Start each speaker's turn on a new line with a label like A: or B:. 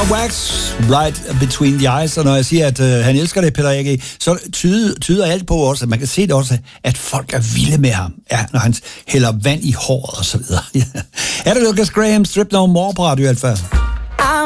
A: Wax, Right Between the Eyes, og når jeg siger, at han elsker det, Peter A.G., så tyder alt på også, at man kan se det også, at folk er vilde med ham, når han hælder vand i håret og så videre. Er det Lucas Graham, Strip No More på Radio Alpha?